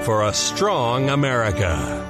for a strong America.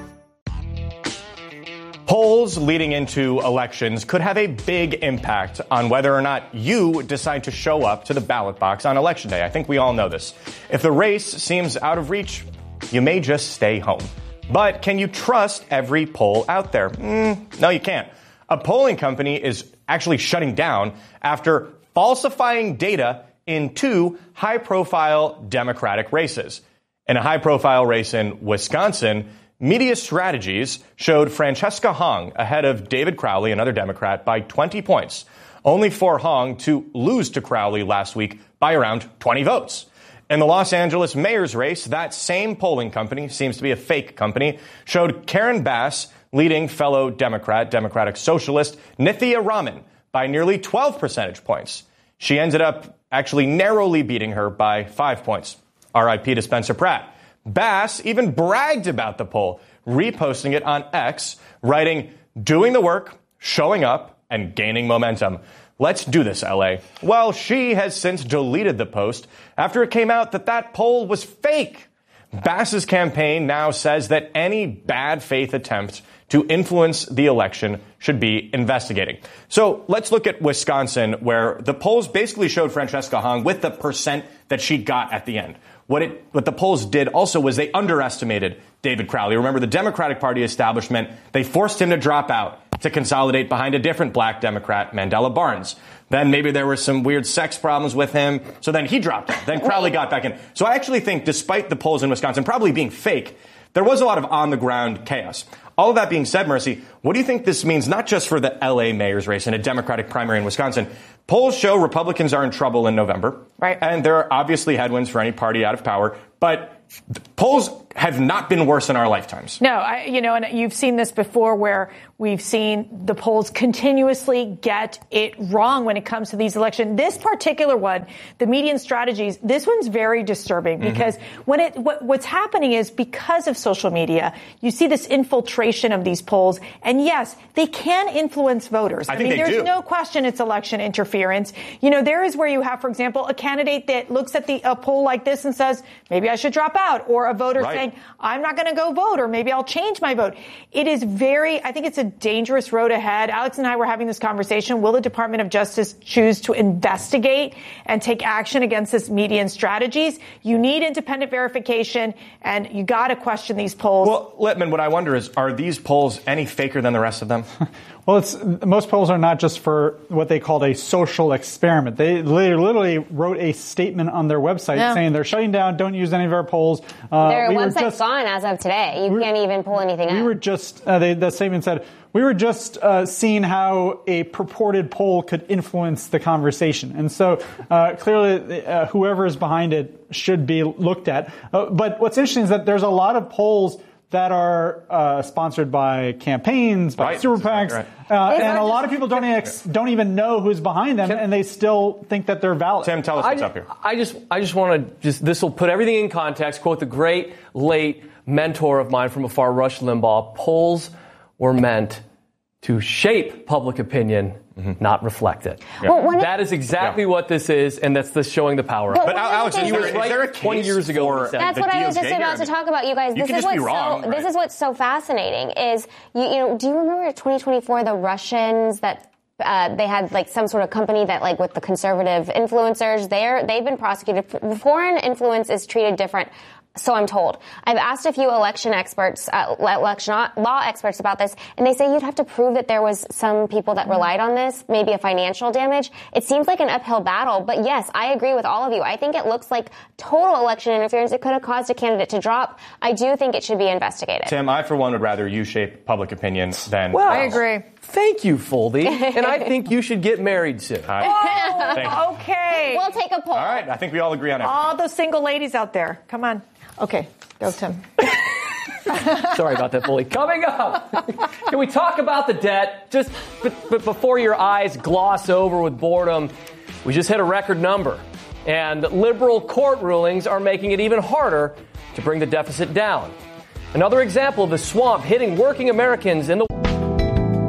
Polls leading into elections could have a big impact on whether or not you decide to show up to the ballot box on Election Day. I think we all know this. If the race seems out of reach, you may just stay home. But can you trust every poll out there? No, you can't. A polling company is actually shutting down after falsifying data in 2 high-profile Democratic races. In a high-profile race in Wisconsin, Media Strategies showed Francesca Hong ahead of David Crowley, another Democrat, by 20 points, only for Hong to lose to Crowley last week by around 20 votes. In the Los Angeles mayor's race, that same polling company, seems to be a fake company, showed Karen Bass leading fellow Democratic Socialist Nithya Raman by nearly 12 percentage points. She ended up actually narrowly beating her by 5 points. R.I.P. to Spencer Pratt. Bass even bragged about the poll, reposting it on X, writing, "Doing the work, showing up, and gaining momentum. Let's do this, LA." Well, she has since deleted the post after it came out that that poll was fake. Bass's campaign now says that any bad faith attempt to influence the election should be investigating. So let's look at Wisconsin, where the polls basically showed Francesca Hong with the percent that she got at the end. What the polls did also was they underestimated David Crowley. Remember, the Democratic Party establishment, they forced him to drop out to consolidate behind a different black Democrat, Mandela Barnes. Then maybe there were some weird sex problems with him, so then he dropped out. Then Crowley got back in. So I actually think, despite the polls in Wisconsin probably being fake, there was a lot of on-the-ground chaos. All of that being said, Mercy, what do you think this means not just for the L.A. mayor's race and a Democratic primary in Wisconsin? Polls show Republicans are in trouble in November. Right. And there are obviously headwinds for any party out of power. But polls have not been worse in our lifetimes. No, and you've seen this before where we've seen the polls continuously get it wrong when it comes to these elections. This particular one, the median strategies, this one's very disturbing because what's happening is because of social media, you see this infiltration of these polls. And yes, they can influence voters. I mean, there's no question it's election interference. There is where you have, for example, a candidate that looks at a poll like this and says, maybe I should drop out, or a voter saying, I'm not going to go vote, or maybe I'll change my vote. It is I think it's a dangerous road ahead. Alex and I were having this conversation. Will the Department of Justice choose to investigate and take action against this median strategies? You need independent verification, and you got to question these polls. Well, Littman, what I wonder is, are these polls any faker than the rest of them? Well, most polls are not just for what they called a social experiment. They literally wrote a statement on their website saying they're shutting down, don't use any of our polls. Their website's gone as of today. You can't even pull anything out. We were just, the statement said, we were just seeing how a purported poll could influence the conversation. And so clearly whoever is behind it should be looked at. But what's interesting is that there's a lot of polls that are sponsored by campaigns, by super PACs, and a lot of people don't even know who's behind them, and they still think that they're valid. Tim, tell us what's up here. I just want to this will put everything in context. Quote the great late mentor of mine from afar, Rush Limbaugh: polls were meant to shape public opinion, not reflect it. Well, that is exactly what this is, and that's the showing the power. But Alex, is there a case 20 years ago? That's what I was just about to talk about, you guys. This is what's so fascinating. Is do you remember 2024 the Russians that they had like some sort of company that like with the conservative influencers they've been prosecuted. Foreign influence is treated different. So I'm told. I've asked a few election experts, election law experts about this, and they say you'd have to prove that there was some people that relied on this, maybe a financial damage. It seems like an uphill battle, but yes, I agree with all of you. I think it looks like total election interference. It could have caused a candidate to drop. I do think it should be investigated. Tim, I, for one, would rather you shape public opinion than... Well, I agree. Thank you, Foldy. And I think you should get married soon. Oh, okay. We'll take a poll. All right. I think we all agree on everything. All those single ladies out there. Come on. Okay. Go, Tim. Sorry about that, Foley. Coming up, can we talk about the debt? Just but before your eyes gloss over with boredom, we just hit a record number. And liberal court rulings are making it even harder to bring the deficit down. Another example of the swamp hitting working Americans in the